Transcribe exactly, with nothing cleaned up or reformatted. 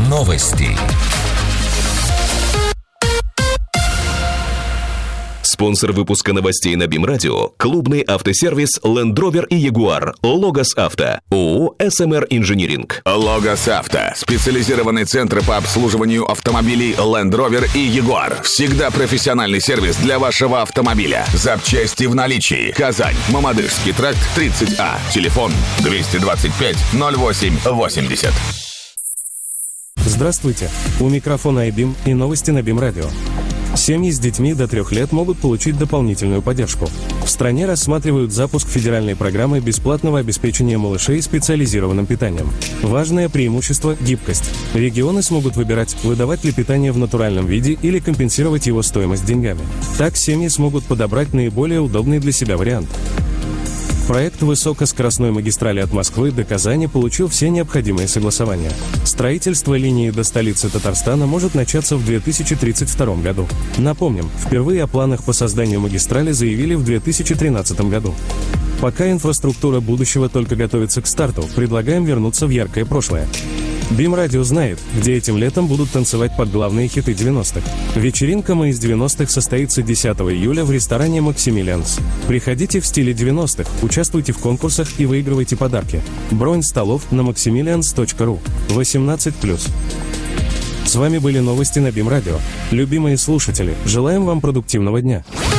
Новости. Спонсор выпуска новостей на БИМ-радио – клубный автосервис Land Rover и Jaguar. Логос Авто. ООО эс эм эр Инжиниринг. Логос Авто. Специализированный центр по обслуживанию автомобилей Land Rover и Jaguar. Всегда профессиональный сервис для вашего автомобиля. Запчасти в наличии. Казань. Мамадышский тракт, тридцать А. Телефон двести двадцать пять ноль восемь восемьдесят. Здравствуйте. У микрофона iBeam и новости на БИМ-радио. Семьи с детьми до трех лет могут получить дополнительную поддержку. В стране рассматривают запуск федеральной программы бесплатного обеспечения малышей специализированным питанием. Важное преимущество – гибкость. Регионы смогут выбирать, выдавать ли питание в натуральном виде или компенсировать его стоимость деньгами. Так семьи смогут подобрать наиболее удобный для себя вариант. Проект высокоскоростной магистрали от Москвы до Казани получил все необходимые согласования. Строительство линии до столицы Татарстана может начаться в две тысячи тридцать втором году. Напомним, впервые о планах по созданию магистрали заявили в две тысячи тринадцатом году. Пока инфраструктура будущего только готовится к старту, предлагаем вернуться в яркое прошлое. БИМ-радио знает, где этим летом будут танцевать под главные хиты девяностых. Вечеринка «Мы из девяностых» состоится десятого июля в ресторане «Максимилианс». Приходите в стиле девяностых, участвуйте в конкурсах и выигрывайте подарки. Бронь столов на максимилианс точка ру. восемнадцать плюс. С вами были новости на БИМ-радио. Любимые слушатели, желаем вам продуктивного дня.